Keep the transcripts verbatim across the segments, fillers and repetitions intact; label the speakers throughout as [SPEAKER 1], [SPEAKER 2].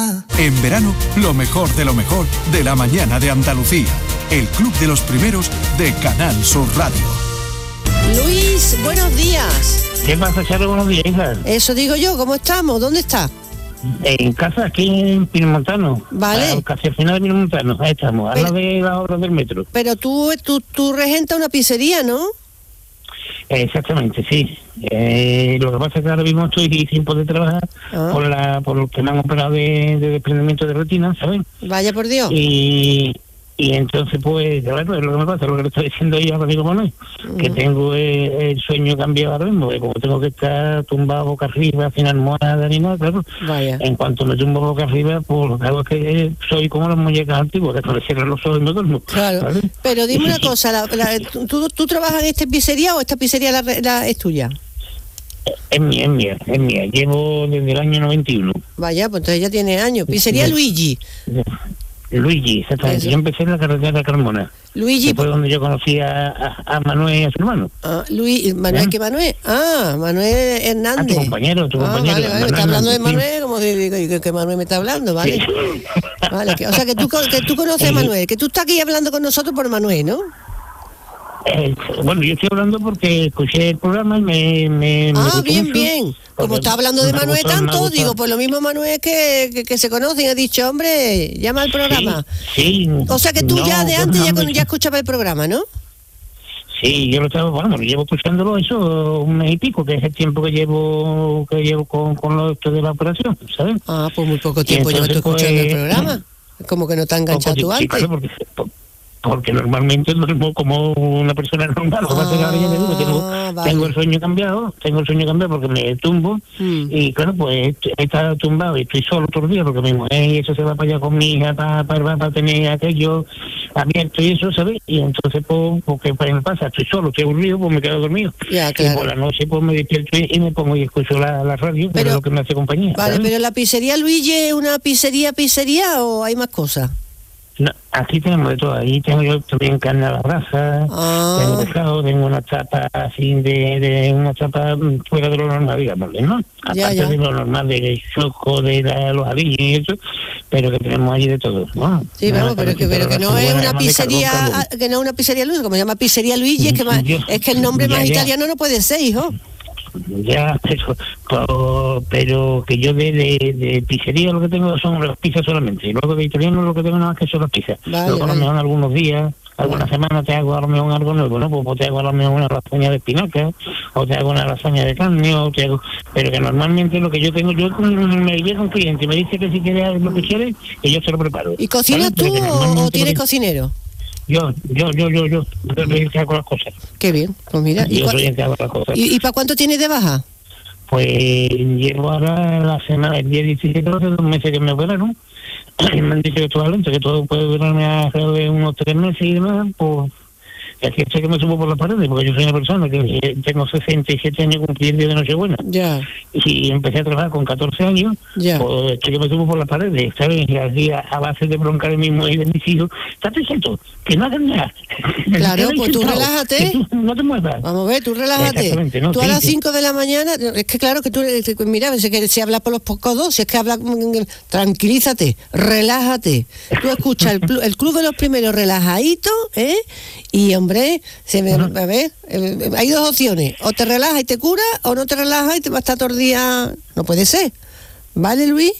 [SPEAKER 1] mañana. En verano, lo mejor de lo mejor de la mañana de Andalucía. El Club de los Primeros de Canal Sur Radio.
[SPEAKER 2] Luis, buenos días.
[SPEAKER 3] ¿Qué pasa, Charo? Buenos días, hija.
[SPEAKER 2] Eso digo yo, ¿cómo estamos? ¿Dónde está?
[SPEAKER 3] En casa, aquí en Pinomontano.
[SPEAKER 2] Vale.
[SPEAKER 3] Casi al final de Pinomontano, ahí estamos,
[SPEAKER 2] Pero,
[SPEAKER 3] a la de las obras del metro.
[SPEAKER 2] Pero tú, tú, tú regentas una pizzería, ¿no?
[SPEAKER 3] Exactamente, sí. Eh, lo que pasa es que ahora mismo estoy sin poder trabajar
[SPEAKER 2] ah.
[SPEAKER 3] por la por lo que me han operado de, de desprendimiento de retina, ¿sabes?
[SPEAKER 2] Vaya por Dios.
[SPEAKER 3] Y... Y entonces, pues, claro, es lo que me pasa, lo que le estoy diciendo yo ahora mismo, Manuel, uh-huh. que tengo el, el sueño cambiado ahora mismo, que como tengo que estar tumbado boca arriba, sin almohada ni nada, claro,
[SPEAKER 2] Vaya.
[SPEAKER 3] En cuanto me tumbo boca arriba, pues lo que hago es que soy como las muñecas antiguas, que me cierran los ojos y no duermo.
[SPEAKER 2] Claro, ¿vale? Pero dime una cosa, la, la, ¿tú, ¿tú trabajas en esta pizzería o esta pizzería la, la, es tuya?
[SPEAKER 3] Es mía, es mía, es mía, llevo desde el año noventa y uno.
[SPEAKER 2] Vaya, pues entonces ya tiene años. Pizzería sí. Luigi.
[SPEAKER 3] Sí. Luigi, exactamente. Eso. Yo empecé en la carretera de Carmona.
[SPEAKER 2] Luigi.
[SPEAKER 3] Fue donde yo conocí a, a, a Manuel y a su hermano.
[SPEAKER 2] Ah, Luis, ¿Manuel ¿Eh? qué Manuel? Ah, Manuel Hernández.
[SPEAKER 3] Ah, tu compañero, tu
[SPEAKER 2] ah,
[SPEAKER 3] compañero.
[SPEAKER 2] Vale, vale, me está hablando de Manuel, como de, que, que Manuel me está hablando, ¿vale? Sí. Vale, que, o sea, que tú, que tú conoces a Manuel, que tú estás aquí hablando con nosotros por Manuel, ¿no?
[SPEAKER 3] Eh, bueno, yo estoy hablando porque escuché el programa y me... me
[SPEAKER 2] ah,
[SPEAKER 3] me
[SPEAKER 2] bien, bien. Como está hablando de Manuel tanto, digo, pues lo mismo Manuel que, que, que se conocen, ha dicho, hombre, llama al programa.
[SPEAKER 3] Sí, sí.
[SPEAKER 2] O sea que tú
[SPEAKER 3] no,
[SPEAKER 2] ya de antes ya,
[SPEAKER 3] no,
[SPEAKER 2] ya escuchabas el programa, ¿no?
[SPEAKER 3] Sí, yo lo estaba, bueno, llevo escuchándolo eso un mes y pico, que es el tiempo que llevo que llevo con, con lo esto de la operación, ¿sabes?
[SPEAKER 2] Ah, pues muy poco tiempo llevas escuchando pues, el programa. Como que no te ha enganchado tú antes.
[SPEAKER 3] Sí, claro, porque, porque normalmente duermo como una persona normal.
[SPEAKER 2] Ah,
[SPEAKER 3] que ahora ya me digo, tengo, vale. tengo el sueño cambiado, tengo el sueño cambiado porque me tumbo mm. y claro, pues he estado tumbado y estoy solo todo el día porque mi mujer y eso se va para allá con mi hija para, para, para tener aquello abierto y eso, ¿sabes? Y entonces, pues, porque pues, me pasa, estoy solo, estoy aburrido, pues me quedo dormido.
[SPEAKER 2] Ya, claro.
[SPEAKER 3] Y por la noche, pues me despierto y me pongo y escucho la, la radio, pero, que es lo que me hace compañía.
[SPEAKER 2] Vale,
[SPEAKER 3] ¿sabes?
[SPEAKER 2] pero la pizzería Luigi es una pizzería, pizzería o hay más cosas?
[SPEAKER 3] No, aquí tenemos de todo. Ahí tengo yo también carne a la brasa, ah. tengo pescado, tengo una chapa así de, de una chapa fuera de lo normal, digamos, ¿no?
[SPEAKER 2] Ya,
[SPEAKER 3] Aparte
[SPEAKER 2] ya.
[SPEAKER 3] de lo normal del choco, de la, los avillos y eso, pero que tenemos allí de todo, ¿no?
[SPEAKER 2] Sí, vamos, pero que, pero que no es una pizzería, carbón, carbón. que no es una pizzería Luigi, como se llama pizzería Luigi, es que, más, yo, es que el nombre ya, más ya. italiano no puede ser, hijo.
[SPEAKER 3] Ya, pero, pero, pero que yo de, de, de pizzería lo que tengo son las pizzas solamente, y luego de italiano lo que tengo nada más que son las pizzas.
[SPEAKER 2] Vale,
[SPEAKER 3] luego
[SPEAKER 2] vale.
[SPEAKER 3] a lo mejor algunos días, algunas semanas te hago a lo mejor algo nuevo, ¿no? Pues te hago a lo mejor una lasaña de espinaca, o te hago una lasaña de carne, o te hago... Pero que normalmente lo que yo tengo, yo me llega un cliente y me dice que si quiere lo que quiere, y yo se lo preparo.
[SPEAKER 2] ¿Y cocinas tú o, o tienes cocinero?
[SPEAKER 3] Yo, yo, yo, yo, yo, yo soy el que hago las cosas.
[SPEAKER 2] Qué bien, pues mira.
[SPEAKER 3] Yo soy el que hago las cosas.
[SPEAKER 2] ¿Y, y para cuánto tienes de baja?
[SPEAKER 3] Pues llevo ahora la semana, el día diecisiete, hace dos meses que me operaron. Y me han dicho que todo es lento, que todo puede durarme alrededor de unos tres meses y demás, pues... Es que sé que me subo por las paredes, porque yo soy una persona que tengo sesenta y siete años cumpliendo de Nochebuena.
[SPEAKER 2] Ya.
[SPEAKER 3] Y empecé a trabajar con catorce años,
[SPEAKER 2] ya.
[SPEAKER 3] Pues sé que me subo por las paredes, ¿sabes? Y así a, a base de broncar el mismo y de mis hijos, estate quieto, que no hagas nada.
[SPEAKER 2] Claro, pues tú relájate.
[SPEAKER 3] Tú no te muevas.
[SPEAKER 2] Vamos a ver, tú relájate. ¿No? Tú sí, a las cinco sí. de la mañana, es que claro que tú, mira, si, que, si hablas por los codos, si es que hablas, tranquilízate, relájate. Tú escuchas el, el Club de los Primeros relajadito, ¿eh? Y hombre, se me, a ver, eh, hay dos opciones, o te relajas y te cura, o no te relajas y te va a estar todo el día, no puede ser, ¿vale, Luis?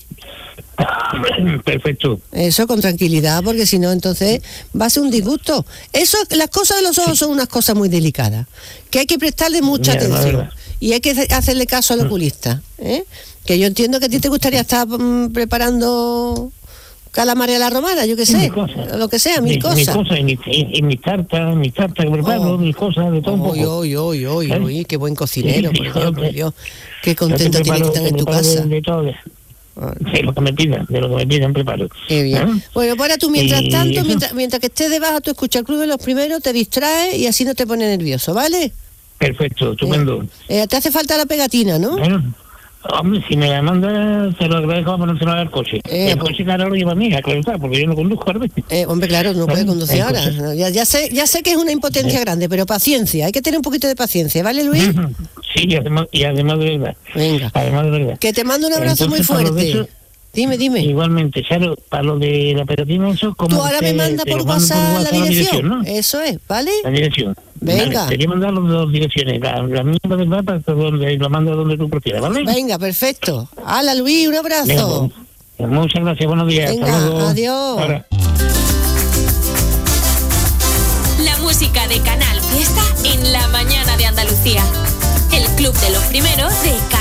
[SPEAKER 3] Perfecto.
[SPEAKER 2] Eso con tranquilidad, porque si no entonces va a ser un disgusto. Eso, las cosas de los ojos son unas cosas muy delicadas, que hay que prestarle mucha Mira, atención y hay que hacerle caso al oculista, ¿eh? Que yo entiendo que a ti te gustaría estar um, preparando calamares a la romana, yo qué sé, lo que sea, mil mi, cosas.
[SPEAKER 3] Mis cosas, y mis mi, mi tartas, mis tartas que preparo, oh. mis cosas, de todo un poco.
[SPEAKER 2] Uy, uy, uy, uy, uy, qué buen cocinero, por Dios, por Dios. Qué contento tienes que estar en tu casa.
[SPEAKER 3] De, de todo, de, de lo que me pidan, de lo que me pidan preparo.
[SPEAKER 2] Qué bien. ¿Eh? Bueno, pues ahora tú, mientras
[SPEAKER 3] y
[SPEAKER 2] tanto,
[SPEAKER 3] eso...
[SPEAKER 2] mientras, mientras que estés de baja, tú escuchas el Club de los Primeros, te distraes y así no te pones nervioso, ¿vale?
[SPEAKER 3] Perfecto, estupendo.
[SPEAKER 2] Eh, eh, te hace falta la pegatina, ¿no?
[SPEAKER 3] Bueno. Hombre, si me la manda, se lo agradezco para ponérselo al coche. Eh, el coche que ahora lo lleva a mí, claro está, porque yo no conduzco ahora.
[SPEAKER 2] Eh, hombre, claro, no puede conducir ahora. No, ya, ya sé ya sé que es una impotencia eh. grande, pero paciencia, hay que tener un poquito de paciencia, ¿vale, Luis?
[SPEAKER 3] Sí, y además, y además de verdad.
[SPEAKER 2] Venga.
[SPEAKER 3] Además de verdad.
[SPEAKER 2] Que te mando un abrazo Entonces, muy fuerte. Dime, dime.
[SPEAKER 3] Igualmente, Charo, para lo de la pegatina, eso como...
[SPEAKER 2] Tú ahora
[SPEAKER 3] te,
[SPEAKER 2] me mandas por WhatsApp la dirección, la dirección, ¿no? Eso es, ¿vale?
[SPEAKER 3] La dirección.
[SPEAKER 2] Venga.
[SPEAKER 3] Vale, te voy a mandar las dos direcciones, la, la mía del mapa, donde lo mando donde tú prefieras, ¿vale?
[SPEAKER 2] Venga, perfecto. Hala, Luis, un abrazo.
[SPEAKER 3] Venga, muchas gracias, buenos días.
[SPEAKER 2] Venga,
[SPEAKER 3] hasta luego.
[SPEAKER 2] Adiós.
[SPEAKER 3] Ahora.
[SPEAKER 4] La música de Canal Fiesta en la mañana de Andalucía. El club de los primeros de Canal